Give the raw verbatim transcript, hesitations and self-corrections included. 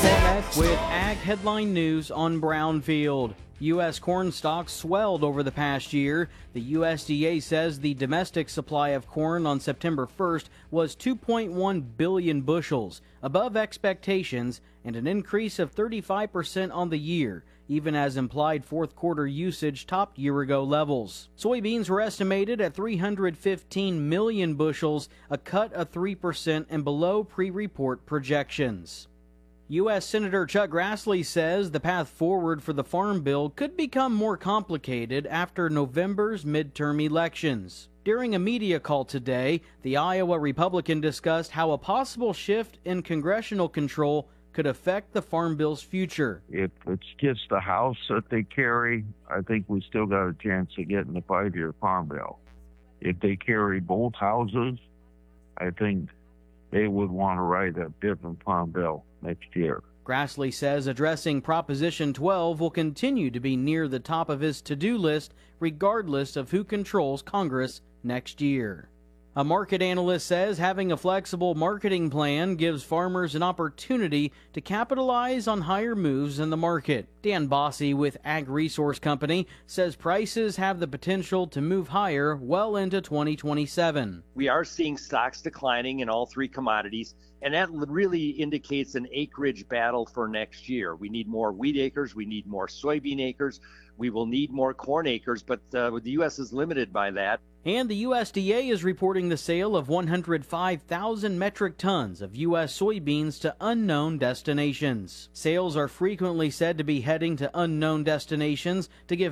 Next with Ag Headline News on Brownfield. U S corn stocks swelled over the past year. The U S D A says the domestic supply of corn on September first was two point one billion bushels, above expectations, and an increase of thirty-five percent on the year, even as implied fourth quarter usage topped year-ago levels. Soybeans were estimated at three hundred fifteen million bushels, a cut of three percent and below pre-report projections. U S Senator Chuck Grassley says the path forward for the Farm Bill could become more complicated after November's midterm elections. During a media call today, the Iowa Republican discussed how a possible shift in congressional control could affect the Farm Bill's future. If it's just the House that they carry, I think we still got a chance of getting the five-year Farm Bill. If they carry both houses, I think they would want to write a different Farm Bill next year. Grassley says addressing Proposition twelve will continue to be near the top of his to-do list, regardless of who controls Congress next year. A market analyst says having a flexible marketing plan gives farmers an opportunity to capitalize on higher moves in the market. Dan Bossy with Ag Resource Company says prices have the potential to move higher well into twenty twenty-seven. We are seeing stocks declining in all three commodities, and that really indicates an acreage battle for next year. We need more wheat acres, we need more soybean acres, we will need more corn acres, but uh, the U S is limited by that. And the U S D A is reporting the sale of one hundred five thousand metric tons of U S soybeans to unknown destinations. Sales are frequently said to be heading to unknown destinations to give